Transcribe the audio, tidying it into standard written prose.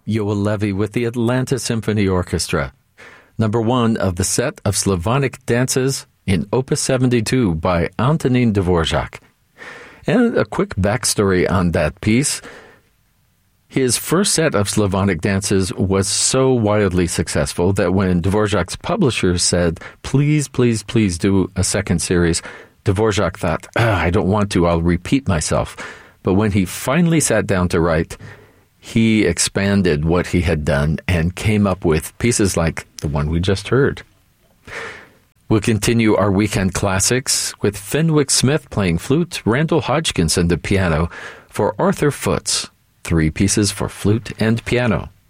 Yoel Levy with the Atlanta Symphony Orchestra. Number 1 of the set of Slavonic dances in Opus 72 by Antonin Dvorak. And a quick backstory on that piece. His first set of Slavonic dances was so wildly successful that when Dvorak's publisher said, please do a second series, Dvorak thought, I don't want to, I'll repeat myself. But when he finally sat down to write, he expanded what he had done and came up with pieces like the one we just heard. We'll continue our weekend classics with Fenwick Smith playing flute, Randall Hodgkinson the piano, for Arthur Foots. 3 pieces for flute and piano.